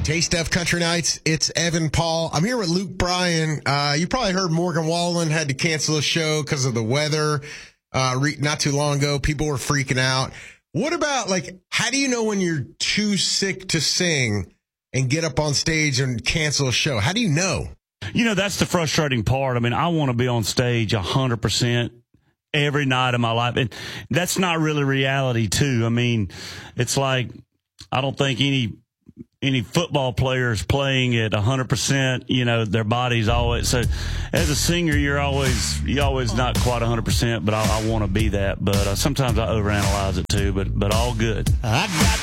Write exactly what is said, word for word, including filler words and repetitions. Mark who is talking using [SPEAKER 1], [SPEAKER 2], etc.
[SPEAKER 1] Taste of Country Nights. It's Evan Paul. I'm here with Luke Bryan. Uh, you probably heard Morgan Wallen had to cancel a show because of the weather uh, re- not too long ago. People were freaking out. What about, like, how do you know when you're too sick to sing and get up on stage and cancel a show? How do you know?
[SPEAKER 2] You know, that's the frustrating part. I mean, I want to be on stage one hundred percent every night of my life. And that's not really reality, too. I mean, it's like I don't think any any football players playing at one hundred percent, you know, their body's always. So as a singer, you're always you always not quite one hundred percent, but I, I want to be that. But uh, sometimes I overanalyze it, too, but, but all good.
[SPEAKER 3] I got